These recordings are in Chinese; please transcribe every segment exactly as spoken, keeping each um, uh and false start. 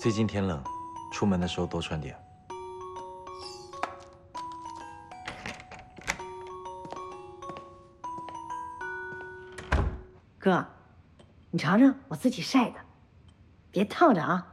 最近天冷，出门的时候多穿点。 哥，你尝尝我自己晒的，别烫着啊。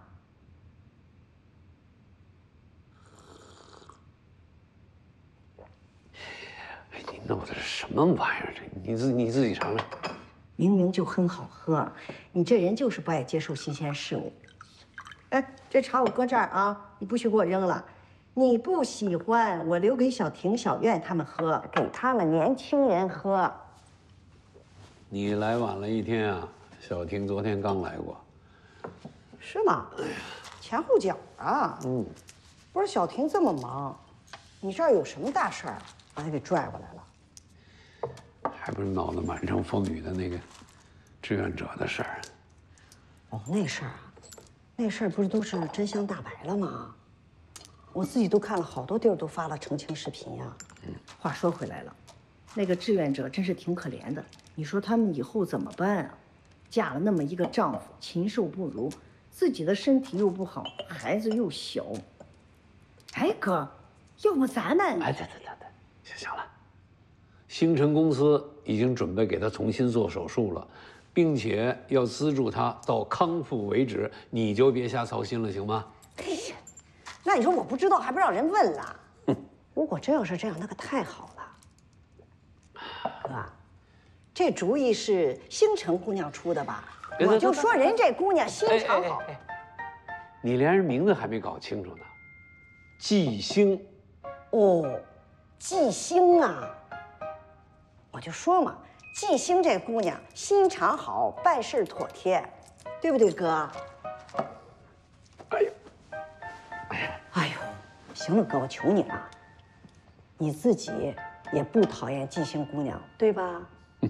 哎，你弄的是什么玩意儿？这你自你自己尝尝。 明明就很好喝，你这人就是不爱接受新鲜事物。哎，这茶我搁这儿啊，你不许给我扔了。你不喜欢，我留给小婷、小苑他们喝，给他们年轻人喝。 你来晚了一天啊，小婷昨天刚来过。 是吗？前后脚啊。嗯。不是小婷这么忙，你这儿有什么大事儿，把她给拽过来了？ 还不是闹得满城风雨的那个志愿者的事儿。 哦，那事儿啊，那事儿不是都是真相大白了吗？我自己都看了好多地儿都发了澄清视频呀。嗯。话说回来了，那个志愿者真是挺可怜的。你说他们以后怎么办啊？嫁了那么一个丈夫，禽兽不如，自己的身体又不好，孩子又小。哎哥，要不咱们…… 哎，对对对对，行行了。星辰公司已经准备给他重新做手术了，并且要资助他到康复为止，你就别瞎操心了，行吗？ 哎呀，那你说我不知道，还不让人问了？哼，如果真要是这样，那可太好了。哥，这主意是星辰姑娘出的吧？我就说人这姑娘心肠好。 哎哎哎哎，你连人名字还没搞清楚呢，季星。 哦，季星啊。我就说嘛，季星这姑娘心肠好，办事妥帖，对不对，哥？ 哎呦， 哎呦，行了，哥，我求你了，你自己也不讨厌季星姑娘，对吧？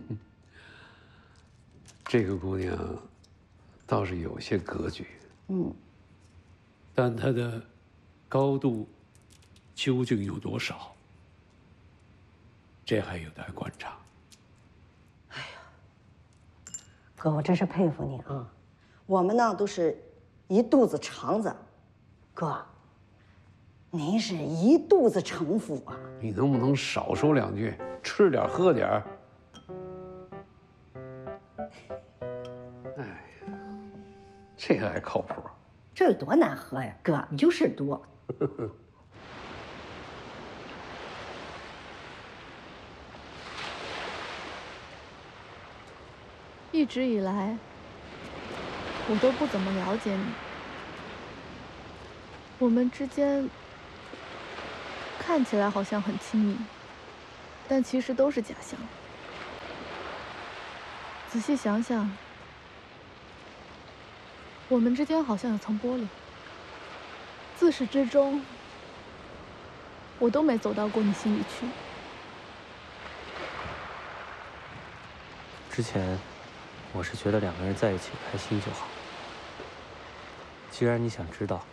这个姑娘倒是有些格局， 嗯， 但她的高度究竟有多少？这还有待观察。 哎呀，哥，我真是佩服你啊！我们呢都是一肚子肠子，哥，您是一肚子城府啊！ 你能不能少说两句，吃点喝点？哎呀，这个还靠谱？ 这有多难喝呀，哥，你就事儿多。 一直以来，我都不怎么了解你。我们之间看起来好像很亲密，但其实都是假象。仔细想想，我们之间好像有层玻璃，自始至终，我都没走到过你心里去。 之前我是觉得两个人在一起开心就好。既然你想知道，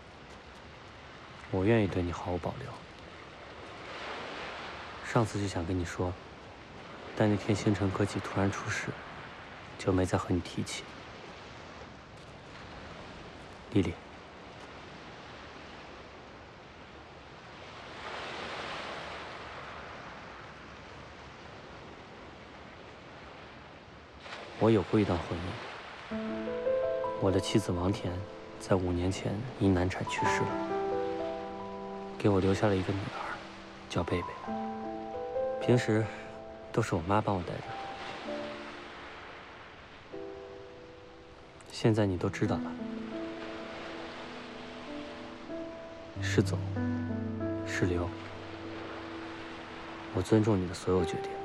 我愿意对你毫无保留。上次就想跟你说，但那天星辰科技突然出事，就没再和你提起。丽丽，我有过一段婚姻，我的妻子王田在五年前因难产去世了，给我留下了一个女儿，叫贝贝。平时都是我妈帮我带着。现在你都知道了，是走是留，我尊重你的所有决定。